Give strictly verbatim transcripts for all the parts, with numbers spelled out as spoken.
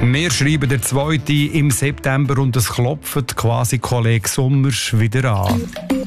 Wir schreiben der zweite im September und es klopft quasi Kollege Sommer wieder an.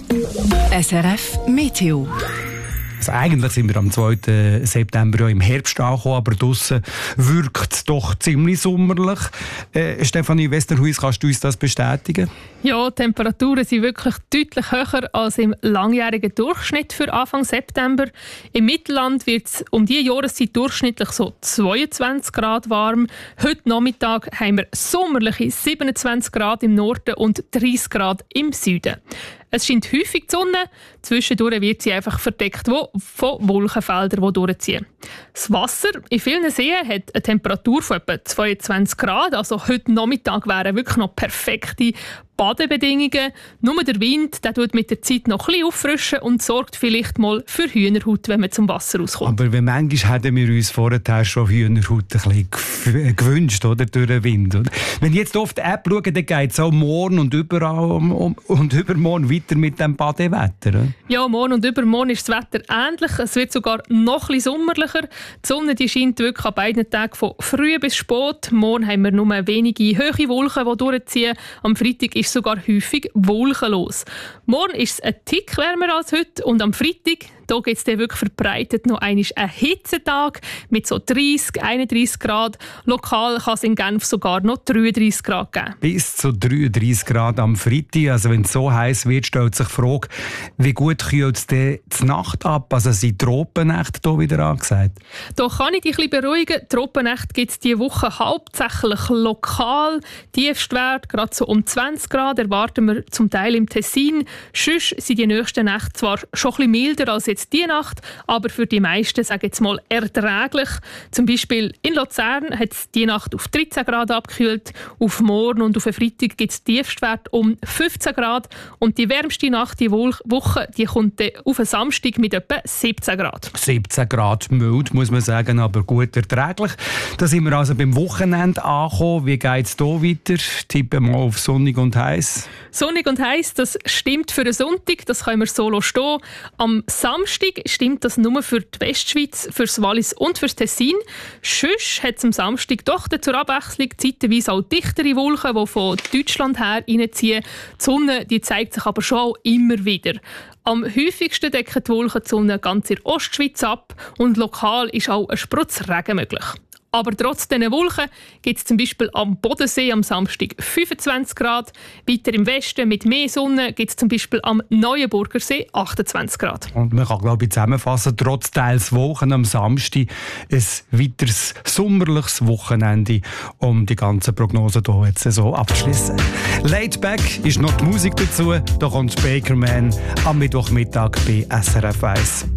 S R F Meteo. Also eigentlich sind wir am zweiten September ja im Herbst angekommen, aber draussen wirkt es doch ziemlich sommerlich. Äh, Stefanie Westerhuis, kannst du uns das bestätigen? Ja, die Temperaturen sind wirklich deutlich höher als im langjährigen Durchschnitt für Anfang September. Im Mittelland wird es um diese Jahreszeit durchschnittlich so zweiundzwanzig Grad warm. Heute Nachmittag haben wir sommerliche siebenundzwanzig Grad im Norden und dreißig Grad im Süden. Es scheint häufig die Sonne, zwischendurch wird sie einfach verdeckt von Wolkenfeldern, die durchziehen. Das Wasser in vielen Seen hat eine Temperatur von etwa zweiundzwanzig Grad, also heute Nachmittag wären wirklich noch perfekte Badebedingungen. Nur der Wind, der tut mit der Zeit noch ein bisschen auffrischen und sorgt vielleicht mal für Hühnerhaut, wenn man zum Wasser rauskommt. Aber manchmal hätten wir uns vorher schon Hühnerhaut ein bisschen gewünscht, oder, durch den Wind. Oder? Wenn ich jetzt auf die App schaue, dann geht es auch morgen und überall um, um, und übermorgen weiter mit dem Badewetter. Oder? Ja, morgen und übermorgen ist das Wetter ähnlich. Es wird sogar noch ein bisschen sommerlicher. Die Sonne die scheint wirklich an beiden Tagen von früh bis spät. Morgen haben wir nur wenige hohe Wolken, die durchziehen. Am Freitag ist sogar häufig wolkenlos. Morgen ist es ein Tick wärmer als heute und am Freitag da gibt es dann wirklich verbreitet noch einmal einen Hitzetag mit so dreißig, einunddreißig Grad. Lokal kann es in Genf sogar noch dreiunddreißig Grad geben. Bis zu dreiunddreißig Grad am Freitag. Also wenn es so heiß wird, stellt sich die Frage, wie gut kühlt es denn die Nacht ab? Also sind Tropennächte hier wieder angesagt? Da kann ich dich ein bisschen beruhigen. Tropennächte gibt es diese Woche hauptsächlich lokal. Tiefstwert, gerade so um zwanzig Grad, erwarten wir zum Teil im Tessin. Sonst sind die nächsten Nächte zwar schon ein bisschen milder als jetzt die Nacht, aber für die meisten, sage ich jetzt mal, erträglich. Zum Beispiel in Luzern hat es die Nacht auf dreizehn Grad abgekühlt, auf morgen und auf den Freitag gibt es Tiefstwert um fünfzehn Grad und die wärmste Nacht die Woche die kommt auf den Samstag mit etwa siebzehn Grad. siebzehn Grad mild, muss man sagen, aber gut erträglich. Da sind wir also beim Wochenende angekommen. Wie geht es hier weiter? Tippen mal auf sonnig und heiß. Sonnig und heiß, das stimmt für den Sonntag, das können wir so stehen. Am Samstag stimmt das nur für die Westschweiz, für das Wallis und für das Tessin. Sonst hat es am Samstag doch zur Abwechslung zeitweise auch dichtere Wolken, die von Deutschland her reinziehen. Die Sonne die zeigt sich aber schon auch immer wieder. Am häufigsten decken die Wolken die Sonne ganz in der Ostschweiz ab und lokal ist auch ein Sprutz Regen möglich. Aber trotz dieser Wolken gibt es zum Beispiel am Bodensee am Samstag fünfundzwanzig Grad. Weiter im Westen mit mehr Sonne gibt es zum Beispiel am Neuenburger See achtundzwanzig Grad. Und man kann, glaube ich, zusammenfassen, trotz teils Wochen am Samstag ein weiteres sommerliches Wochenende, um die ganzen Prognosen hier jetzt so abzuschließen. Laid Back ist noch die Musik dazu. Da kommt Bakerman am Mittwochmittag bei S R F eins.